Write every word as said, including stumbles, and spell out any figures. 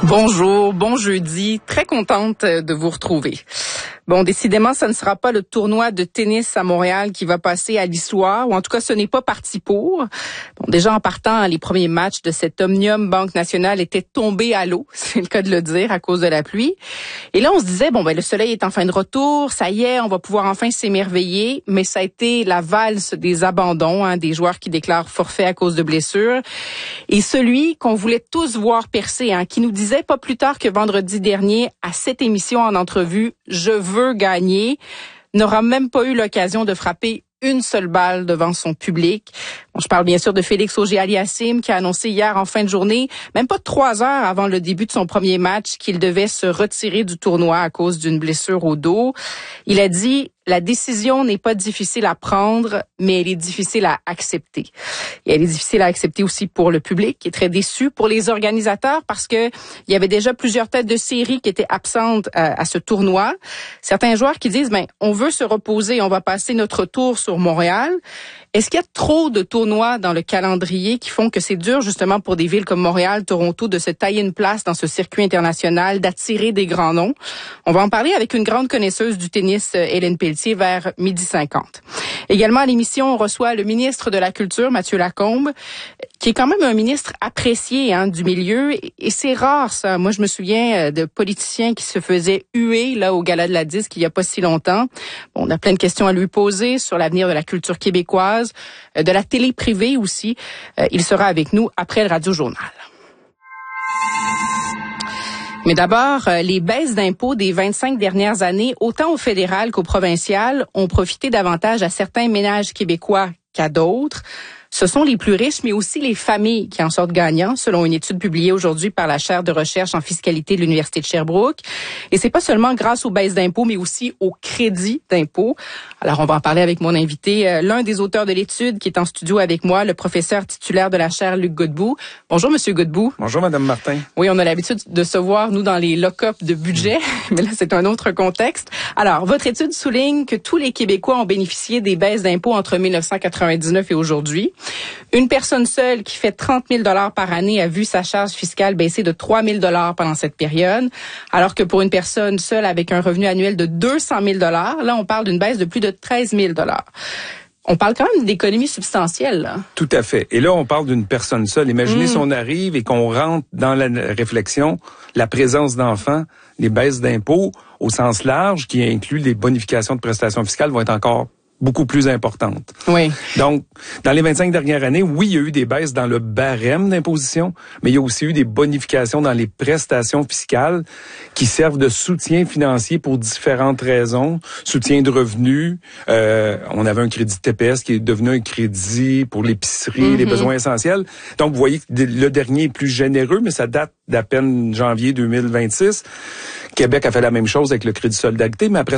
Bonjour, bon jeudi. Très contente de vous retrouver. Bon, décidément, ça ne sera pas le tournoi de tennis à Montréal qui va passer à l'histoire, ou en tout cas, ce n'est pas parti pour. Bon, déjà en partant, les premiers matchs de cet Omnium Banque Nationale étaient tombés à l'eau, c'est le cas de le dire, à cause de la pluie. Et là, on se disait, bon, ben le soleil est en fin de retour, ça y est, on va pouvoir enfin s'émerveiller, mais ça a été la valse des abandons, hein, des joueurs qui déclarent forfait à cause de blessures. Et celui qu'on voulait tous voir percer, hein, qui nous disait pas plus tard que vendredi dernier à cette émission en entrevue, je veux gagner, n'aura même pas eu l'occasion de frapper une seule balle devant son public. Bon, je parle bien sûr de Félix Auger-Aliassime qui a annoncé hier en fin de journée, même pas trois heures avant le début de son premier match, qu'il devait se retirer du tournoi à cause d'une blessure au dos. Il a dit « La décision n'est pas difficile à prendre, mais elle est difficile à accepter. » Et elle est difficile à accepter aussi pour le public, qui est très déçu, pour les organisateurs, parce que il y avait déjà plusieurs têtes de série qui étaient absentes à, à ce tournoi. Certains joueurs qui disent ben, « On veut se reposer, on va passer notre tour sur Montréal. » Est-ce qu'il y a trop de tournois dans le calendrier qui font que c'est dur justement pour des villes comme Montréal, Toronto, de se tailler une place dans ce circuit international, d'attirer des grands noms? On va en parler avec une grande connaisseuse du tennis, Hélène Pelletier, vers midi cinquante. Également à l'émission, on reçoit le ministre de la Culture, Mathieu Lacombe, qui est quand même un ministre apprécié hein, du milieu. Et c'est rare, ça. Moi, je me souviens de politiciens qui se faisaient huer là au Gala de la Disque il n'y a pas si longtemps. Bon, on a plein de questions à lui poser sur l'avenir de la culture québécoise, de la télé privée aussi. Il sera avec nous après le Radio-Journal. Mais d'abord, les baisses d'impôts des vingt-cinq dernières années, autant au fédéral qu'au provincial, ont profité davantage à certains ménages québécois qu'à d'autres. Ce sont les plus riches, mais aussi les familles qui en sortent gagnants, selon une étude publiée aujourd'hui par la chaire de recherche en fiscalité de l'Université de Sherbrooke. Et c'est pas seulement grâce aux baisses d'impôts, mais aussi au crédit d'impôts. Alors, on va en parler avec mon invité, l'un des auteurs de l'étude qui est en studio avec moi, le professeur titulaire de la chaire, Luc Godbout. Bonjour, Monsieur Godbout. Bonjour, Madame Martin. Oui, on a l'habitude de se voir, nous, dans les lock-up de budget, mmh. mais là, c'est un autre contexte. Alors, votre étude souligne que tous les Québécois ont bénéficié des baisses d'impôts entre dix-neuf cent quatre-vingt-dix-neuf et aujourd'hui. Une personne seule qui fait trente mille dollars par année a vu sa charge fiscale baisser de trois mille dollars pendant cette période, alors que pour une personne seule avec un revenu annuel de deux cent mille dollars, là, on parle d'une baisse de plus de treize mille dollars. On parle quand même d'économie substantielle, là. Tout à fait. Et là, on parle d'une personne seule. Imaginez mmh. si on arrive et qu'on rentre dans la réflexion, la présence d'enfants, les baisses d'impôts au sens large, qui inclut les bonifications de prestations fiscales, vont être encore beaucoup plus importante. Oui. Donc, dans les vingt-cinq dernières années, oui, il y a eu des baisses dans le barème d'imposition, mais il y a aussi eu des bonifications dans les prestations fiscales qui servent de soutien financier pour différentes raisons. Soutien de revenus. Euh, on avait un crédit T P S qui est devenu un crédit pour l'épicerie, mm-hmm. les besoins essentiels. Donc, vous voyez que le dernier est plus généreux, mais ça date d'à peine janvier deux mille vingt-six. Québec a fait la même chose avec le crédit solidarité, mais après